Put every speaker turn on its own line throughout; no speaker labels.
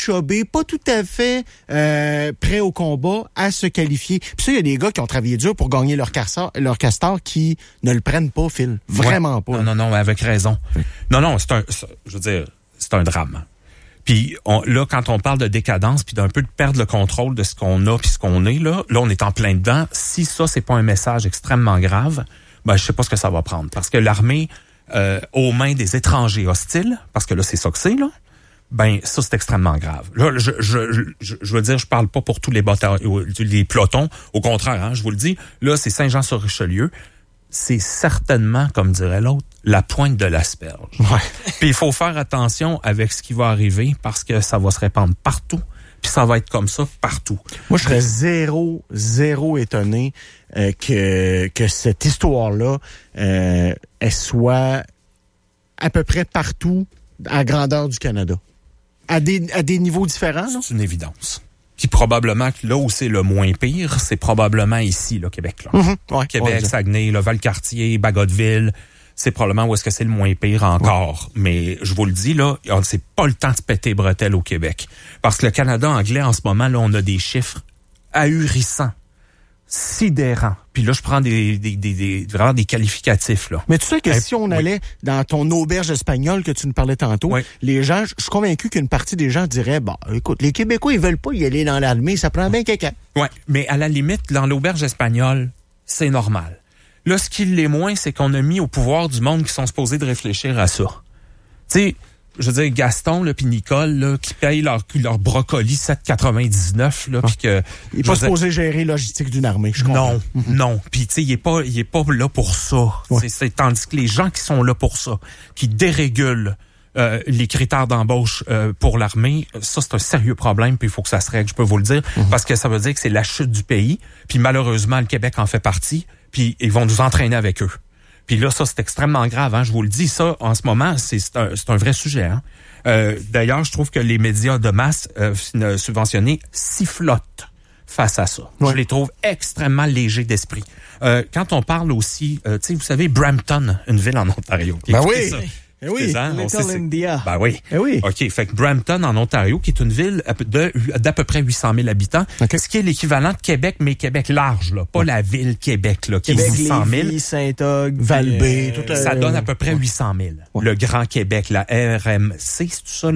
chobés, pas tout à fait prêts au combat à se qualifier. Puis ça, il y a des gars qui ont travaillé dur pour gagner leur castor qui ne le prennent pas, Phil. Vraiment pas.
Non, avec raison. Non, c'est un drame. Puis là, quand on parle de décadence, puis d'un peu de perdre le contrôle de ce qu'on a puis ce qu'on est, là on est en plein dedans. Si ça, c'est pas un message extrêmement grave, je sais pas ce que ça va prendre. Parce que l'armée, aux mains des étrangers hostiles, parce que là, c'est ça que c'est, là, ça, c'est extrêmement grave. Là, je veux dire, je parle pas pour tous les bataillons, les pelotons. Au contraire, je vous le dis, là, c'est Saint-Jean-sur-Richelieu. C'est certainement, comme dirait l'autre, la pointe de l'asperge.
Ouais.
Puis il faut faire attention avec ce qui va arriver parce que ça va se répandre partout. Puis ça va être comme ça partout.
Moi, je serais zéro étonné que cette histoire-là elle soit à peu près partout à grandeur du Canada. À des niveaux différents, là?
C'est une évidence. Puis probablement que là où c'est le moins pire, c'est probablement ici, là, Québec. Là.
Mm-hmm. Ouais,
Québec, Saguenay, le Valcartier, Bagotville, c'est probablement où est-ce que c'est le moins pire encore. Ouais. Mais je vous le dis, là, c'est pas le temps de péter bretelles au Québec. Parce que le Canada anglais, en ce moment, là, on a des chiffres ahurissants, sidérants. Puis là, je prends vraiment des qualificatifs, là.
Mais tu sais que si on allait dans ton auberge espagnole que tu nous parlais tantôt, les gens, je suis convaincu qu'une partie des gens diraient, écoute, les Québécois, ils veulent pas y aller dans l'armée, ça prend bien quelqu'un.
Ouais, mais à la limite, dans l'auberge espagnole, c'est normal. Là, ce qui l'est moins, c'est qu'on a mis au pouvoir du monde qui sont supposés de réfléchir à ça. Tu sais, je veux dire, Gaston, là, puis Nicole, là, qui payent leur brocoli 7,99, là, puis que...
Il n'est pas supposé gérer logistique d'une armée, je comprends.
Non. Puis, tu sais, il est pas là pour ça. Ouais. Tandis que les gens qui sont là pour ça, qui dérégulent les critères d'embauche pour l'armée, ça, c'est un sérieux problème, puis il faut que ça se règle, je peux vous le dire, parce que ça veut dire que c'est la chute du pays, puis malheureusement, le Québec en fait partie, puis ils vont nous entraîner avec eux. Puis là, ça, c'est extrêmement grave. Je vous le dis, ça, en ce moment, c'est un vrai sujet. D'ailleurs, je trouve que les médias de masse subventionnés sifflotent face à ça. Ouais. Je les trouve extrêmement légers d'esprit. Quand on parle aussi, tu sais, vous savez, Brampton, une ville en Ontario.
Oui.
Ça.
Eh oui,
Little India.
Ben oui.
Eh oui.
OK, fait que Brampton, en Ontario, qui est une ville d'à peu près 800 000 habitants, ce qui est l'équivalent de Québec, mais Québec large, là, pas la ville Québec, là, qui est 800 000.
Lévis, Saint-Og, Val-Bé,
ça donne à peu près 800 000. Ouais. Le Grand Québec, la RMC, c'est tout ça,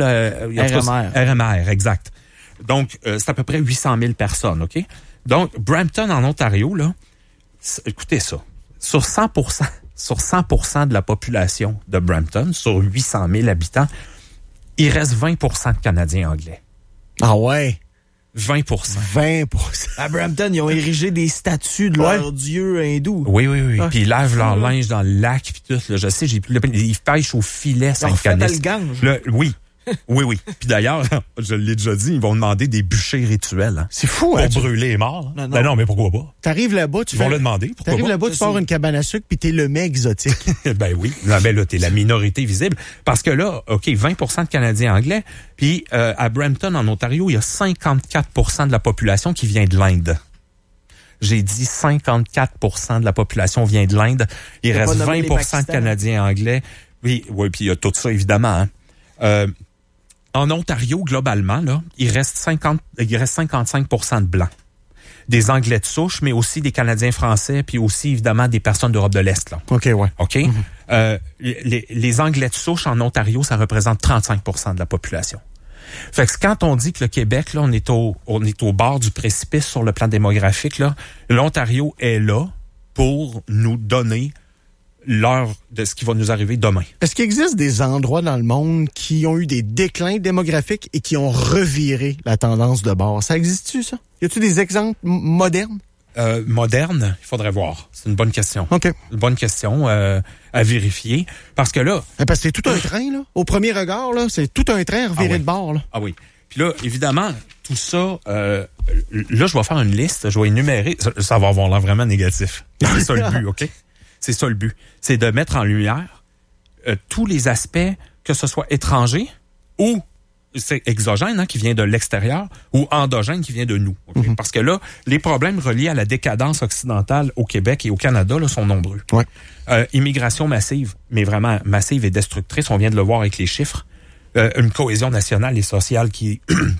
RMR, exact. Donc, c'est à peu près 800 000 personnes, OK? Donc, Brampton, en Ontario, là, écoutez ça, sur 100% de la population de Brampton, sur 800 000 habitants, il reste 20% de Canadiens anglais.
Ah ouais?
20%.
À Brampton, ils ont érigé des statues de leurs dieux hindous.
Oui. Puis ils lavent leur linge dans le lac, puis tout. Là, je sais, ils pêchent au filet Sainte-Canice. Oui. Puis d'ailleurs, je l'ai déjà dit, ils vont demander des bûchers rituels.
C'est fou,
pour brûler les morts. Non, mais pourquoi pas?
T'arrives là-bas,
ils vont le demander.
T'arrives là-bas, tu pars une cabane à sucre, puis t'es le mec exotique.
Ben oui. Là, t'es la minorité visible. Parce que là, OK, 20% de Canadiens anglais, puis à Brampton, en Ontario, il y a 54% de la population qui vient de l'Inde. J'ai dit 54% de la population vient de l'Inde. Il reste 20% de Canadiens anglais. Oui, puis il y a tout ça, évidemment. En Ontario, globalement, là, il reste 55% de blancs. Des Anglais de souche, mais aussi des Canadiens français, puis aussi, évidemment, des personnes d'Europe de l'Est. Là.
OK, ouais.
OK? Les Anglais de souche en Ontario, ça représente 35% de la population. Fait que quand on dit que le Québec, là, on est au bord du précipice sur le plan démographique, là, l'Ontario est là pour nous donner l'heure de ce qui va nous arriver demain.
Est-ce qu'il existe des endroits dans le monde qui ont eu des déclins démographiques et qui ont reviré la tendance de bord? Ça existe-tu, ça? Y a-t-il des exemples modernes?
Moderne, il faudrait voir. C'est une bonne question.
OK.
Une bonne question à vérifier. Parce que là...
Parce que c'est tout un train, là. Au premier regard, là, c'est tout un train reviré de bord, là.
Ah oui. Puis là, évidemment, tout ça... là, je vais faire une liste, je vais énumérer. Ça va avoir l'air vraiment négatif. C'est ça le but, OK? C'est ça le but. C'est de mettre en lumière tous les aspects, que ce soit étranger ou c'est exogène, qui vient de l'extérieur, ou endogène qui vient de nous. Okay? Mm-hmm. Parce que là, les problèmes reliés à la décadence occidentale au Québec et au Canada là, sont nombreux.
Ouais.
Immigration massive, mais vraiment massive et destructrice, on vient de le voir avec les chiffres. Une cohésion nationale et sociale qui